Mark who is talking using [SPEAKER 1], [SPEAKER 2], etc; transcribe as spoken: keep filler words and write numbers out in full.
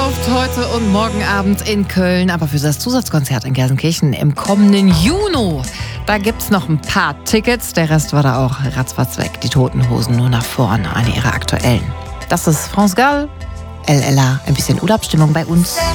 [SPEAKER 1] ausverkauft heute und morgen Abend in Köln. Aber für das Zusatzkonzert in Gelsenkirchen im kommenden Juni, da gibt's noch ein paar Tickets. Der Rest war da auch ratzfatz weg. Die Toten Hosen nur nach vorne, eine ihrer aktuellen. Das ist France Gall, L L A, ein bisschen Urlaubsstimmung bei uns.